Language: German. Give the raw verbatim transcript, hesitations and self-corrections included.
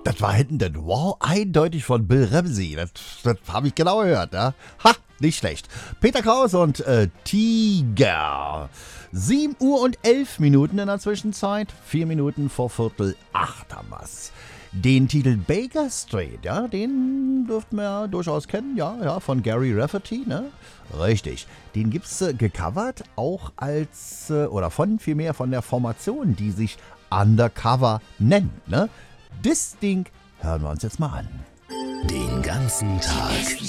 Das war hinten das Wow, eindeutig von Bill Ramsey. Das, das habe ich genau gehört, ja. Ha, nicht schlecht. Peter Kraus und äh, Tiger. sieben Uhr und elf Minuten in der Zwischenzeit. Vier Minuten vor Viertel acht haben wir's. Den Titel Baker Street, ja, den dürften wir ja durchaus kennen, ja, ja, von Gary Rafferty, ne? Richtig. Den gibt's äh, gecovert, auch als, äh, oder von, vielmehr von der Formation, die sich Undercover nennt, ne? Das Ding hören wir uns jetzt mal an. Den ganzen Tag